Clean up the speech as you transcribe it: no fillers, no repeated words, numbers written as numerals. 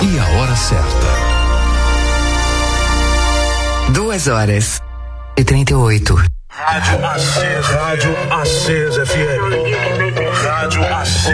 e a hora certa. 2h38. Rádio Acesa FM. Rádio Acesa.